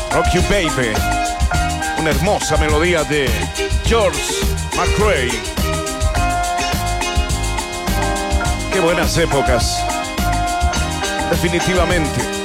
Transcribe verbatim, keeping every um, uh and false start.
Rock You Baby, una hermosa melodía de George McRae. Qué buenas épocas, definitivamente.